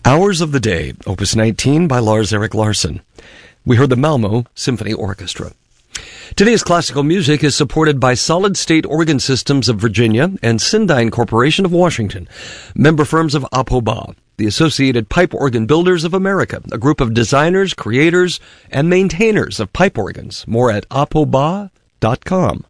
Hours of the Day, Opus 19 by Lars-Erik Larsson. We heard the Malmo Symphony Orchestra. Today's classical music is supported by Solid State Organ Systems of Virginia and Syndyne Corporation of Washington, member firms of APOBA, the Associated Pipe Organ Builders of America, a group of designers, creators, and maintainers of pipe organs. More at apoba.com.